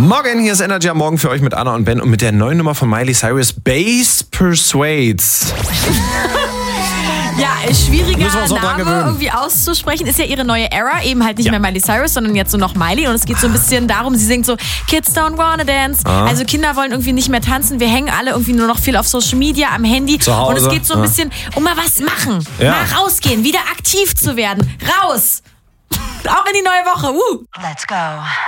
Morgen, hier ist Energy am Morgen für euch mit Anna und Ben und mit der neuen Nummer von Miley Cyrus, Bass Persuades. Ja, schwieriger Müssen wir uns noch dran Name gewöhnen. irgendwie auszusprechen. Ist ja ihre neue Era, eben halt nicht mehr Miley Cyrus, sondern jetzt nur noch Miley. Und es geht so ein bisschen darum, sie singt so, Kids don't wanna dance. Also Kinder wollen irgendwie nicht mehr tanzen. Wir hängen alle irgendwie nur noch viel auf Social Media, am Handy. Zu Hause. Und es geht so ein bisschen um mal was machen. Ja. Mal rausgehen, wieder aktiv zu werden. Raus! Auch in die neue Woche. Let's go.